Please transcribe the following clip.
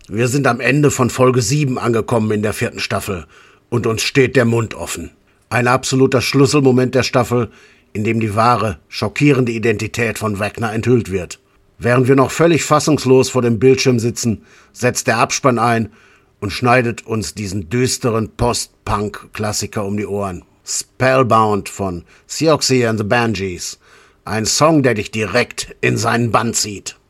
Wir sind am Ende von Folge 7 angekommen in der 4. Staffel und uns steht der Mund offen. Ein absoluter Schlüsselmoment der Staffel, in dem die wahre, schockierende Identität von Vecna enthüllt wird. Während wir noch völlig fassungslos vor dem Bildschirm sitzen, setzt der Abspann ein und schneidet uns diesen düsteren Post-Punk-Klassiker um die Ohren. Spellbound von Siouxsie and the Banshees. Ein Song, der dich direkt in seinen Bann zieht.